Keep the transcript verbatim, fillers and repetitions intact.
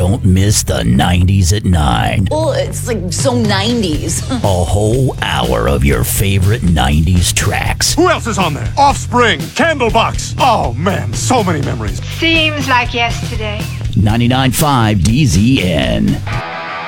Don't miss the nineties at nine. Well, it's like so nineties. A whole hour of your favorite nineties tracks. Who else is on there? Offspring, Candlebox. Oh man, so many memories. Seems like yesterday. ninety-nine point five D Z N.